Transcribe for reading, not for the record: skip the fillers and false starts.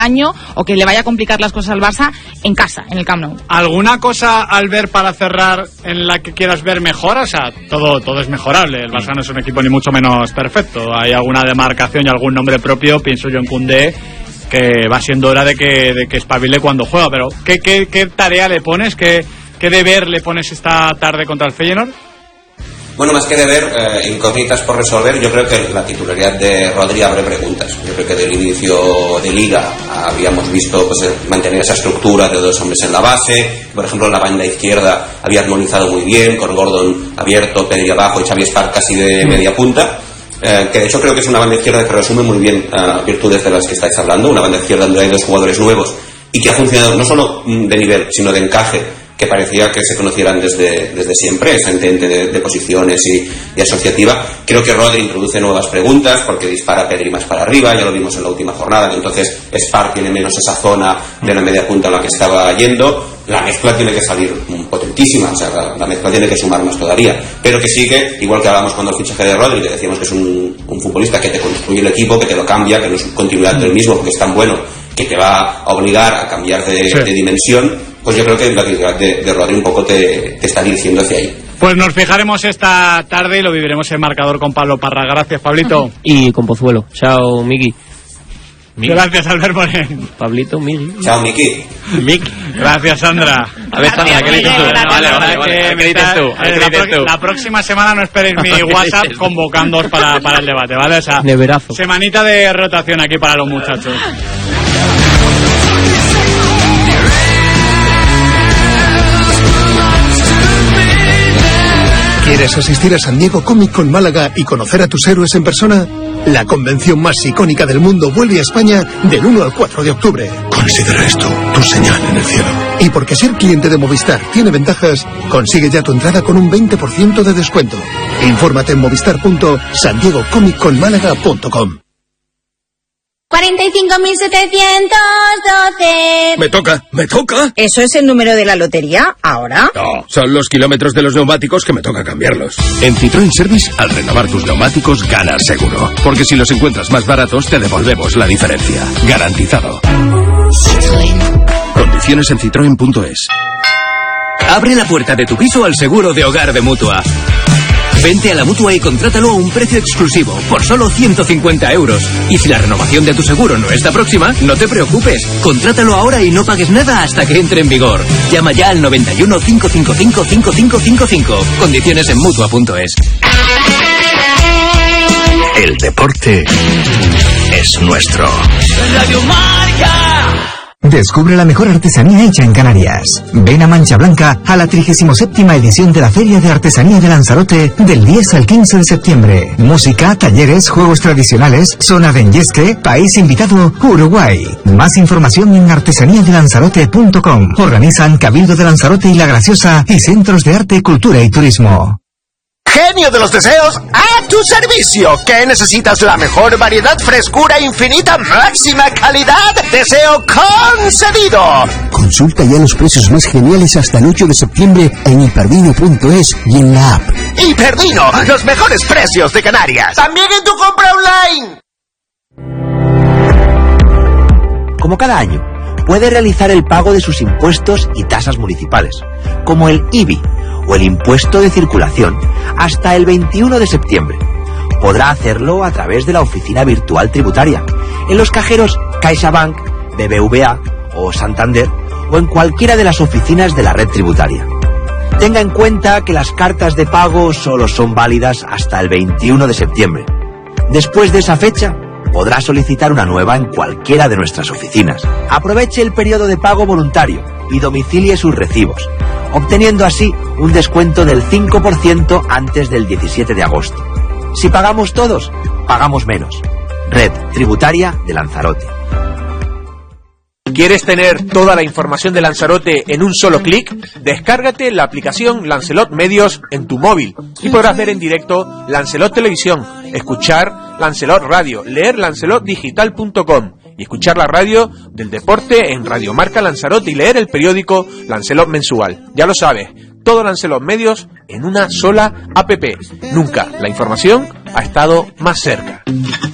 año o que le vaya a complicar las cosas al Barça en casa, en el Camp Nou. ¿Alguna cosa al ver para cerrar en la que quieras ver mejor? O sea, todo es mejorable. El Barça no es un equipo ni mucho menos perfecto. Hay alguna demarcación y algún nombre propio. Pienso yo en Koundé, que va siendo hora de que espabile cuando juega. Pero ¿qué tarea le pones? ¿Qué deber le pones esta tarde contra el Feyenoord? Bueno, más que deber, incógnitas por resolver, yo creo que la titularidad de Rodri abre preguntas. Yo creo que del inicio de Liga habíamos visto mantener esa estructura de 2 hombres en la base. Por ejemplo, la banda izquierda había armonizado muy bien, con Gordon abierto, Pedri abajo y Xavi Esparc casi de media punta. Que de hecho creo que es una banda izquierda que resume muy bien virtudes de las que estáis hablando. Una banda izquierda donde hay 2 jugadores nuevos y que ha funcionado no solo de nivel, sino de encaje, que parecía que se conocieran desde siempre, esa entente de posiciones y asociativa. Creo que Rodri introduce nuevas preguntas porque dispara a Pedri más para arriba, ya lo vimos en la última jornada, entonces Esparc tiene menos esa zona de la media punta en la que estaba yendo. La mezcla tiene que salir potentísima, o sea, la mezcla tiene que sumar más todavía, pero que sigue, igual que hablábamos cuando el fichaje de Rodri, que decíamos que es un futbolista que te construye el equipo, que te lo cambia, que no es continuidad del mismo porque es tan bueno que te va a obligar a cambiar de dimensión. Pues yo creo que la actividad de Rodri un poco te está dirigiendo hacia ahí. Pues nos fijaremos esta tarde y lo viviremos en marcador con Pablo Parra. Gracias, Pablito. Y con Pozuelo. Chao, Miki. Gracias, Albert Morén. Pablito, Miki. Chao, Miki. Gracias, Sandra. A ver, Sandra, ¿qué dices tú? Vale. ¿Qué dices tú? La próxima semana no esperéis mi WhatsApp convocándoos para el debate, ¿vale? O sea, neverazo. Semanita de rotación aquí para los muchachos. ¿Quieres asistir a San Diego Comic Con Málaga y conocer a tus héroes en persona? La convención más icónica del mundo vuelve a España del 1 al 4 de octubre. Considera esto tu señal en el cielo. Y porque ser cliente de Movistar tiene ventajas, consigue ya tu entrada con un 20% de descuento. Infórmate en movistar.sandiegocomicconmálaga.com. 45.712. Me toca. ¿Eso es el número de la lotería ahora? No, son los kilómetros de los neumáticos que me toca cambiarlos. En Citroën Service, al renovar tus neumáticos, ganas seguro. Porque si los encuentras más baratos, te devolvemos la diferencia. Garantizado. Condiciones en citroen.es. Abre la puerta de tu piso al seguro de hogar de Mutua. Vente a la Mutua y contrátalo a un precio exclusivo, por solo 150 euros. Y si la renovación de tu seguro no está próxima, no te preocupes. Contrátalo ahora y no pagues nada hasta que entre en vigor. Llama ya al 91 555 5555. Condiciones en Mutua.es. El deporte es nuestro. Radio Marca. Descubre la mejor artesanía hecha en Canarias. Ven a Mancha Blanca a la 37ª edición de la Feria de Artesanía de Lanzarote del 10 al 15 de septiembre. Música, talleres, juegos tradicionales, zona de Enyesque, país invitado, Uruguay. Más información en artesaniadelanzarote.com. Organizan Cabildo de Lanzarote y La Graciosa y Centros de Arte, Cultura y Turismo. Genio de los deseos, a tu servicio. ¿Qué necesitas? La mejor variedad, frescura infinita, máxima calidad. Deseo concedido. Consulta ya los precios más geniales hasta el 8 de septiembre en hiperdino.es y en la app. Hiperdino, los mejores precios de Canarias. También en tu compra online. Como cada año, puede realizar el pago de sus impuestos y tasas municipales, como el IBI o el impuesto de circulación, hasta el 21 de septiembre. Podrá hacerlo a través de la oficina virtual tributaria, en los cajeros CaixaBank, BBVA o Santander, o en cualquiera de las oficinas de la red tributaria. Tenga en cuenta que las cartas de pago solo son válidas hasta el 21 de septiembre. Después de esa fecha, podrá solicitar una nueva en cualquiera de nuestras oficinas. Aproveche el periodo de pago voluntario y domicilie sus recibos, obteniendo así un descuento del 5% antes del 17 de agosto. Si pagamos todos, pagamos menos. Red Tributaria de Lanzarote. ¿Quieres tener toda la información de Lanzarote en un solo clic? Descárgate la aplicación Lancelot Medios en tu móvil y podrás ver en directo Lancelot Televisión, escuchar Lancelot Radio, leer lancelotdigital.com y escuchar la radio del deporte en Radio Marca Lanzarote y leer el periódico Lancelot Mensual. Ya lo sabes, todo Lancelot Medios en una sola app. Nunca la información ha estado más cerca.